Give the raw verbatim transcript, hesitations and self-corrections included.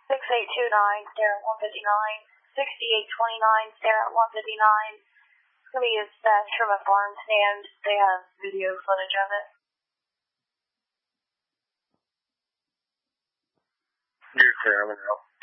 six eight two nine, stare at one fifty-nine. sixty-eight twenty-nine, stare at one fifty-nine. It's going to be a stash from a barn stand. They have video footage of it. You're clear, I'm in route.